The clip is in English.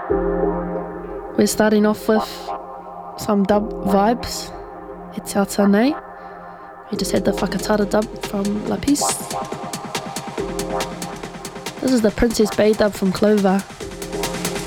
We're starting off with some dub vibes. It's our Tane. We just had the Whakatara dub from La Piste. This is the Princess Bay dub from Clover.